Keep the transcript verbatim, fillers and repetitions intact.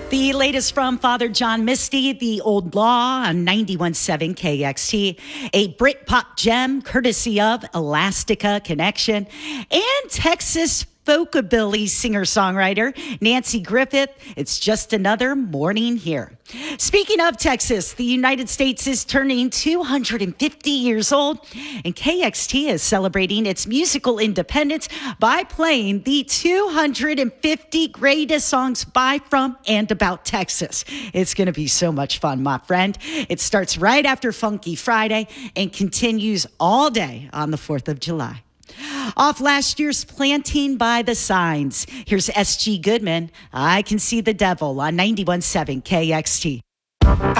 The latest from Father John Misty, The Old Law on ninety-one point seven K X T, a Britpop gem courtesy of Elastica Connection, and Texas folkabilly singer-songwriter Nanci Griffith. It's just another morning here. Speaking of Texas, the United States is turning two hundred fifty years old, and K X T is celebrating its musical independence by playing the two hundred fifty greatest songs by, from, and about Texas. It's going to be so much fun, my friend. It starts right after Funky Friday and continues all day on the fourth of July. Off last year's Planting by the Signs, here's S G Goodman, I Can See the Devil on ninety-one point seven K X T.